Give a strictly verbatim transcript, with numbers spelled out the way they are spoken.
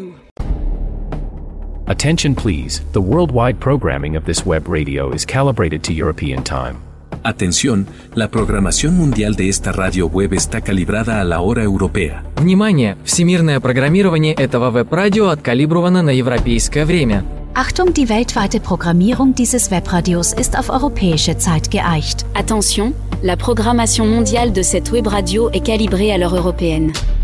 you. Attention please, the worldwide programming of this web radio is calibrated to European time. Atención, la programación mundial de esta radio web está calibrada a la hora europea. Внимание! Всемирное программирование этого веб-радио откалибровано на европейское время. Achtung, die weltweite Programmierung dieses Webradios ist auf europäische Zeit geeicht. Attention, la programmation mondiale de cette web radio est calibrée à l'heure européenne.